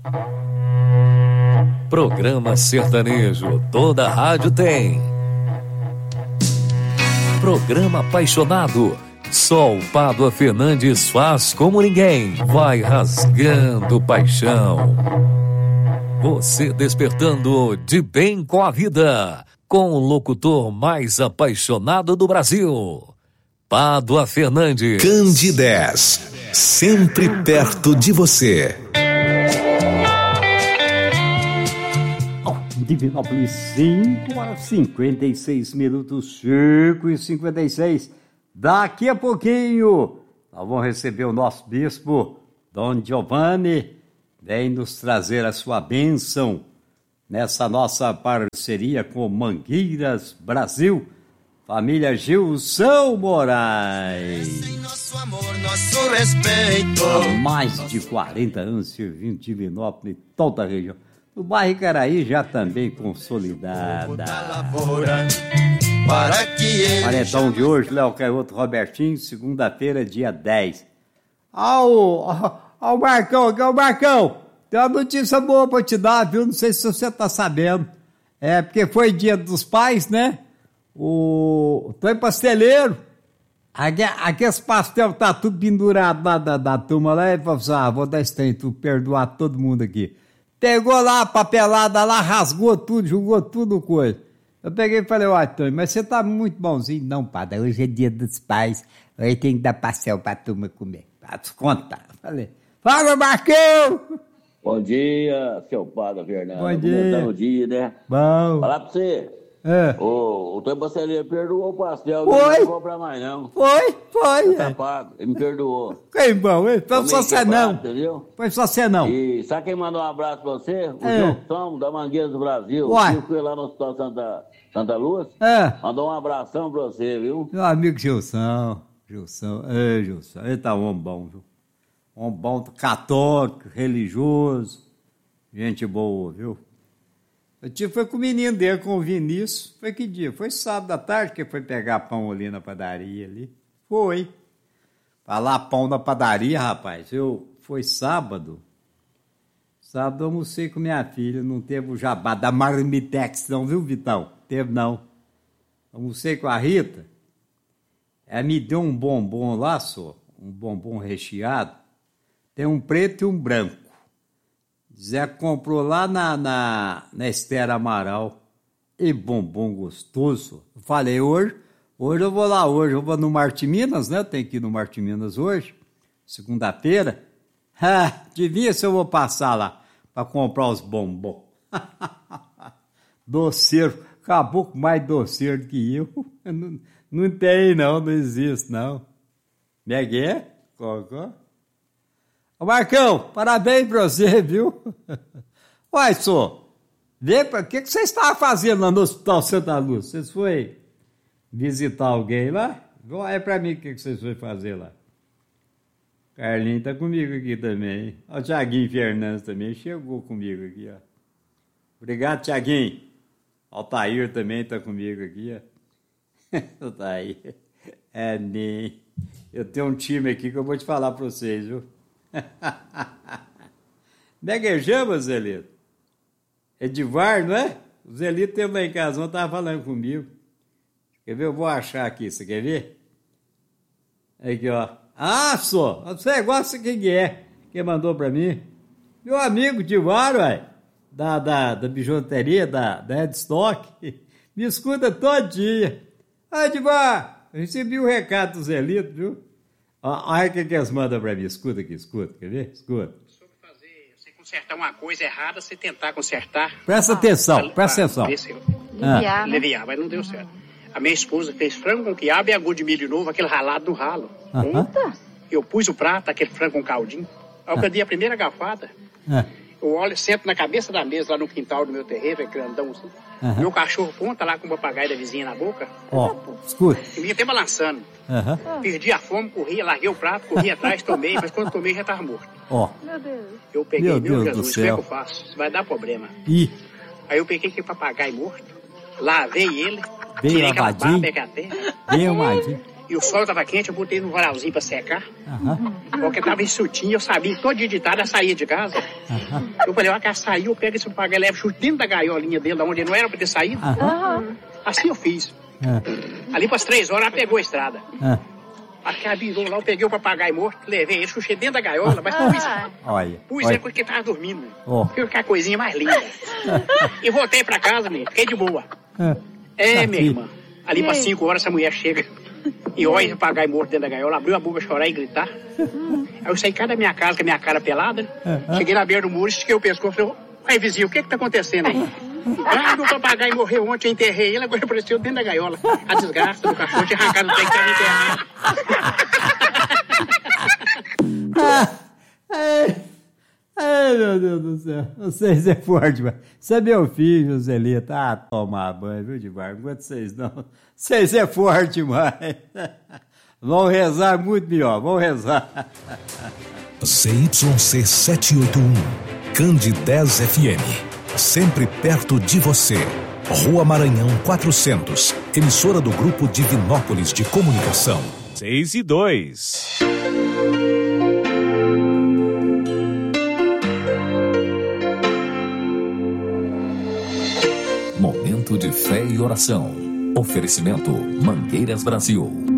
Programa sertanejo, toda rádio tem. Programa apaixonado, só o Pádua Fernandes faz como ninguém, vai rasgando paixão. Você despertando de bem com a vida, com o locutor mais apaixonado do Brasil, Pádua Fernandes. Candidez, sempre perto de você. Divinópolis, 5h56, 5h56. Daqui a pouquinho, nós vamos receber o nosso bispo, Dom Giovanni, vem nos trazer a sua bênção nessa nossa parceria com Mangueiras Brasil, família Gilson Moraes. Nosso amor, nosso respeito. Há mais de 40 anos servindo Divinópolis e toda a região. No bairro Icaraí já também consolidada. Paredão de hoje, Léo Caioto, Robertinho, segunda-feira, dia 10. O Marcão, aqui é o Marcão. Tem uma notícia boa pra te dar, viu? Não sei se você tá sabendo. É, porque foi dia dos pais, né? O Tonho Pasteleiro. Aqueles pastel tá tudo pendurado lá da turma lá. Ele falou assim, vou dar esse trem, tu perdoar todo mundo aqui. Pegou lá a papelada lá, rasgou tudo, jogou tudo coisa. Eu peguei e falei, Tonho, mas você tá muito bonzinho. Não, padre, hoje é dia dos pais, hoje tem que dar pastel pra turma comer. Pra descontar. Falei, fala, Marcão! Bom dia, seu Padre Fernando. Bom dia. Começando o dia, né? Bom. Falar pra você. O Tonho Pasteleiro perdoou o pastel. Foi. Não vou pra mais, não. Foi. Tá pago. Ele me perdoou. Que bom, hein? Foi só você não. Entendeu? Foi só você não. E sabe quem mandou um abraço pra você? O Gilson, da Mangueiras do Brasil. Uai. Que foi lá no Hospital Santa Luz. Mandou um abração pra você, viu? Meu amigo Gilson. Gilson. Ele tá um homem bom, viu? Um homem bom, católico, religioso. Gente boa, viu? Foi com o menino dele, com o Vinícius. Foi que dia? Foi sábado à tarde que foi pegar pão ali na padaria ali. Foi. Falar pão na padaria, rapaz. Foi sábado. Sábado eu almocei com minha filha. Não teve o jabá da Marmitex não, viu, Vitão? Teve não. Almocei com a Rita. Ela me deu um bombom lá, só. Um bombom recheado. Tem um preto e um branco. Zé comprou lá na Esther Amaral. E bombom gostoso. Eu falei, hoje eu vou lá hoje. Eu vou no Marte Minas, né? Tem que ir no Marte Minas hoje. Segunda-feira. Devia se eu vou passar lá para comprar os bombons. Doceiro. Acabou com mais doceiro que eu. Não tem não existe não. Neguei? Cocô. Ô Marcão, parabéns pra você, viu? Uai, só, o que você estava fazendo lá no Hospital Santa Luz? Vocês foram visitar alguém lá? Olha pra mim o que vocês foram fazer lá. Carlinhos tá comigo aqui também, hein? O Thiaguinho Fernandes também chegou comigo aqui, ó. Obrigado, Thiaguinho. O Altair também tá comigo aqui, ó. Altair. Nem. Eu tenho um time aqui que eu vou te falar pra vocês, viu? Neguejama, Zelito? Edivar, não é? O Zelito teve lá em casa, não estava falando comigo. Quer ver? Eu vou achar aqui, você quer ver? Aqui, ó. Só, você gosta quem é? Quem mandou pra mim? Meu amigo Edivar, ué, da bijuteria, da Headstock. Me escuta todo dia. Edivar, eu recebi o recado do Zelito, viu? Olha o que eles mandam pra mim. Escuta aqui, escuta. Quer ver? Escuta. Sobre você consertar uma coisa errada, você tentar consertar. Presta atenção, presta atenção. Aliviar, mas não deu certo. A minha esposa fez frango com quiabo e agudo de milho novo, aquele ralado no ralo. Eita! Eu pus o prato, aquele frango com caldinho. Aí eu dei a primeira garfada. Eu olho, sento na cabeça da mesa lá no quintal do meu terreiro, é grandão assim. Meu cachorro ponta lá com o papagaio da vizinha na boca. Escuta. E me até balançando. Perdi a fome, corria, larguei o prato, corri atrás, tomei, mas quando tomei já estava morto. Meu Deus. Eu peguei, meu Jesus, Deus como é do que eu faço? Isso vai dar problema. Aí eu peguei aquele papagaio morto, lavei ele, bem tirei aquela lavadinho, barba que até. bem arrumadinho. E o sol tava quente, eu botei no varalzinho pra secar. Porque tava enxutinho, eu sabia que todo dia de tarde eu saía de casa. Eu falei, ó, que saiu, eu pego esse papagaio e levo chute dentro da gaiolinha dele, onde não era pra ter saído. Assim eu fiz. Ali pras 3 horas, ela pegou a estrada. Aqui ela virou lá, eu peguei o papagaio morto, levei ele, chuchei dentro da gaiola, mas pus ele porque tava dormindo. Que a coisinha mais linda. E voltei pra casa, menino, fiquei de boa. Minha irmã, ali pras 5 horas essa mulher chega e olha o papagaio morto dentro da gaiola, abriu a boca, chorar e gritar. Aí eu saí cá da minha casa, com a minha cara pelada, cheguei na beira do muro, estiquei o pescoço, falei, aí vizinho, o que tá acontecendo aí? Meu papagaio morreu ontem, eu enterrei ele, agora apareceu dentro da gaiola. A desgraça do cachorro tinha arrancado o pé que tava enterrado. Ai, meu Deus do céu. Vocês é forte, mas você é meu filho, Joselito. Tomar banho, viu, de barco? Enquanto vocês não. Vocês é forte demais. Vão rezar muito melhor, vão rezar. ZYC 781, Candidez FM. Sempre perto de você. Rua Maranhão 400. Emissora do Grupo Divinópolis de Comunicação. 6:02. Momento de fé e oração. Oferecimento Mangueiras Brasil.